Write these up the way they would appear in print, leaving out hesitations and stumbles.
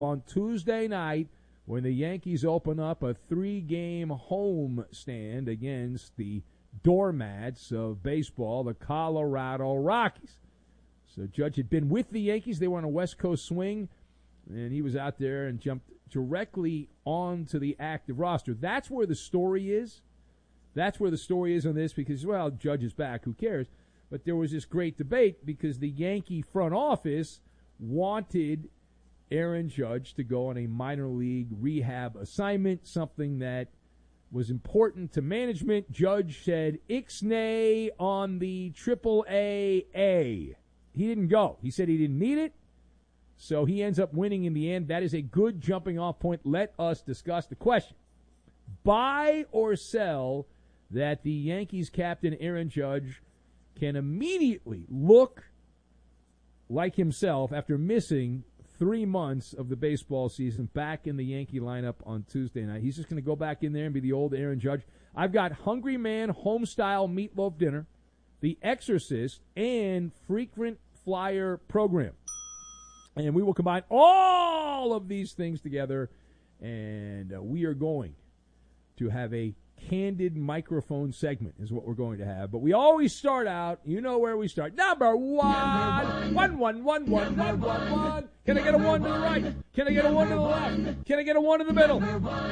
on Tuesday night when the Yankees open up a 3-game home stand against the doormats of baseball, the Colorado Rockies. So Judge had been with the Yankees. They were on a West Coast swing, and he was out there and jumped directly onto the active roster. That's where the story is. That's where the story is on this because, well, Judge is back. Who cares? But there was this great debate because the Yankee front office wanted Aaron Judge to go on a minor league rehab assignment, something that was important to management. Judge said, ixnay on the AAA. He didn't go. He said he didn't need it, so he ends up winning in the end. That is a good jumping-off point. Let us discuss the question. Buy or sell that the Yankees captain Aaron Judge can immediately look like himself after missing 3 months of the baseball season back in the Yankee lineup on Tuesday night. He's just going to go back in there and be the old Aaron Judge. I've got Hungry Man Homestyle Meatloaf Dinner, The Exorcist, and Frequent Flyer Program. And we will combine all of these things together, and we are going to have a candid microphone segment is what we're going to have. But we always start out, you know where we start. Number one. One. Can I get a 1 to the right? Can I get a 1 to the left? Can I get a 1 in the middle?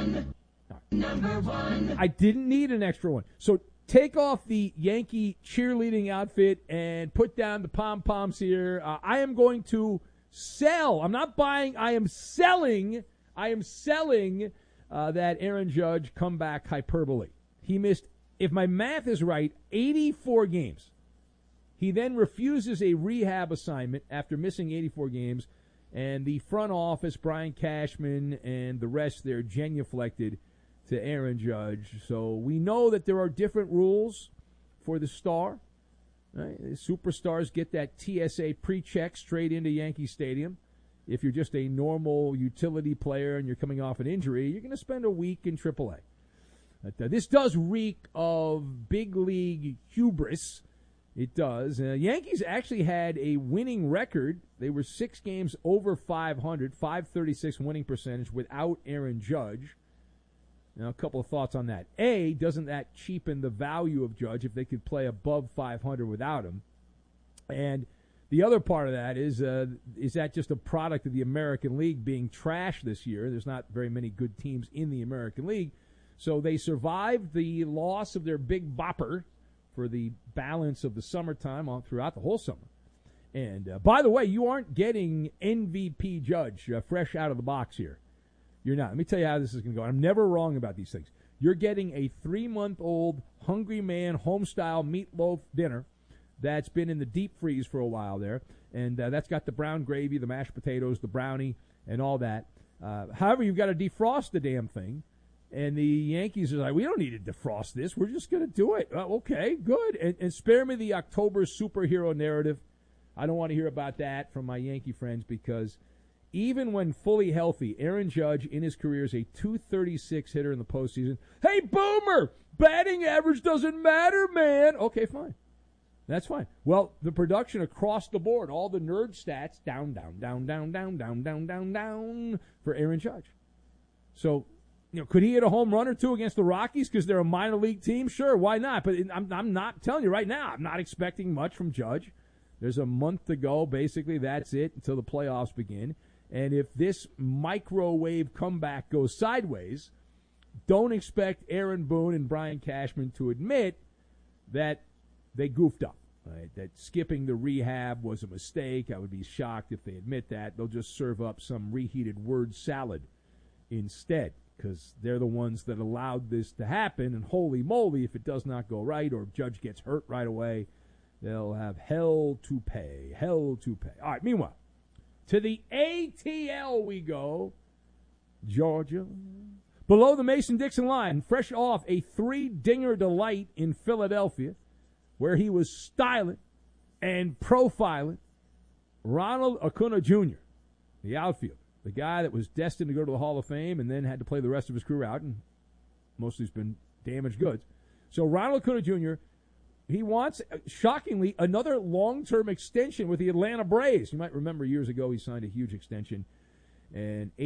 I didn't need an extra one. So take off the Yankee cheerleading outfit and put down the pom-poms here. I am going to sell. I'm not buying. I am selling that Aaron Judge comeback hyperbole. He missed, if my math is right, 84 games. He then refuses a rehab assignment after missing 84 games, and the front office, Brian Cashman, and the rest there genuflected to Aaron Judge. So we know that there are different rules for the star. Right? The superstars get that TSA pre-check straight into Yankee Stadium. If you're just a normal utility player and you're coming off an injury, you're going to spend a week in AAA. But, this does reek of big league hubris. It does. Yankees actually had a winning record. They were 6 games over 500, 536 winning percentage without Aaron Judge. Now, a couple of thoughts on that. A, doesn't that cheapen the value of Judge if they could play above 500 without him? And the other part of that is that just a product of the American League being trash this year? There's not very many good teams in the American League. So they survived the loss of their big bopper for the balance of the summertime throughout the whole summer. And, by the way, you aren't getting MVP Judge fresh out of the box here. You're not. Let me tell you how this is going to go. I'm never wrong about these things. You're getting a 3-month-old Hungry Man Homestyle Meatloaf Dinner that's been in the deep freeze for a while there, and that's got the brown gravy, the mashed potatoes, the brownie, and all that. However, you've got to defrost the damn thing, and the Yankees are like, we don't need to defrost this. We're just going to do it. Okay, good. And spare me the October superhero narrative. I don't want to hear about that from my Yankee friends because even when fully healthy, Aaron Judge in his career is a .236 hitter in the postseason. Hey, Boomer, batting average doesn't matter, man. Okay, fine. That's fine. Well, the production across the board, all the nerd stats, down for Aaron Judge. So, could he hit a home run or two against the Rockies because they're a minor league team? Sure, why not? But I'm not telling you right now, I'm not expecting much from Judge. There's a month to go. Basically, that's it until the playoffs begin. And if this microwave comeback goes sideways, don't expect Aaron Boone and Brian Cashman to admit that they goofed up. Right, that skipping the rehab was a mistake. I would be shocked if they admit that. They'll just serve up some reheated word salad instead because they're the ones that allowed this to happen. And holy moly, if it does not go right or if Judge gets hurt right away, they'll have hell to pay. All right, meanwhile, to the ATL we go. Georgia. Below the Mason-Dixon line, fresh off a 3-dinger delight in Philadelphia, where he was styling and profiling Ronald Acuna Jr., the outfielder, the guy that was destined to go to the Hall of Fame and then had to play the rest of his career out, and mostly has been damaged goods. So Ronald Acuna Jr., he wants, shockingly, another long-term extension with the Atlanta Braves. You might remember years ago he signed a huge extension, and